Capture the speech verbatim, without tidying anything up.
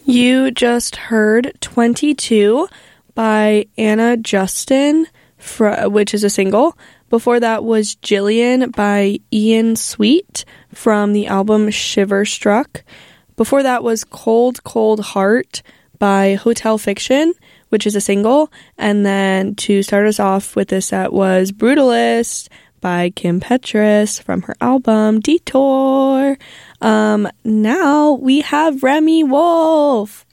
You just heard twenty-two by Anna Justin, fr- which is a single. Before that was Jillian by Ian Sweet from the album Shiver Struck. Before that was Cold Cold Heart by Hotel Fiction, which is a single. And then to start us off with this set was Brutalist by Kim Petras from her album Detour. Um, now we have Remi Wolf.